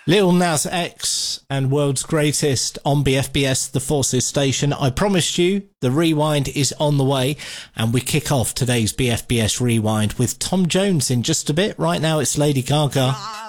Lil Nas X and World's Greatest on BFBS, the Forces station. I promised you the rewind is on the way, and we kick off today's BFBS rewind with Tom Jones in just a bit. Right now it's Lady Gaga.